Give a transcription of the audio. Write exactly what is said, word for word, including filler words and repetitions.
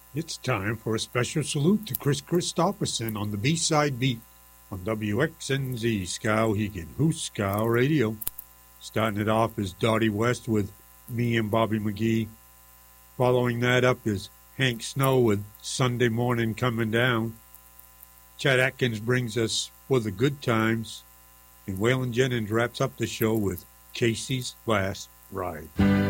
It's time for a special salute to Chris Christopherson on the B-Side Beat on W X N Z Skowhegan, Who's Skow Radio. Starting it off is Dottie West with Me and Bobby McGee. Following that up is Hank Snow with Sunday Morning Coming Down. Chad Atkins brings us For the Good Times. And Waylon Jennings wraps up the show with Casey's Last Ride.